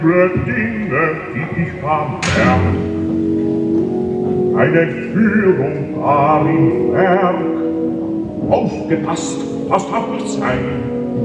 Für Dinge, die ich vermerk, eine Führung war im Werk. Aufgepasst, das darf nicht sein.